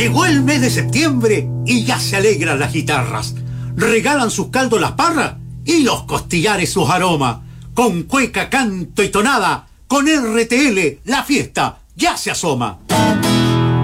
Llegó el mes de septiembre y ya se alegran las guitarras. Regalan sus caldos las parras y los costillares sus aromas. Con cueca, canto y tonada, con RTL la fiesta ya se asoma.